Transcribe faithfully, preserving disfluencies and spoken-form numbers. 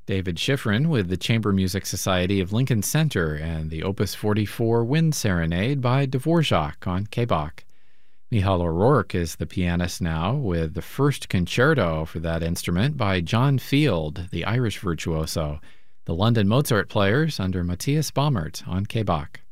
David Schifrin with the Chamber Music Society of Lincoln Center and the Opus forty-four Wind Serenade by Dvorak on K-Bach. Michal O'Rourke is the pianist now with the first concerto for that instrument by John Field, the Irish virtuoso. The London Mozart Players under Matthias Baumert on K-Bach.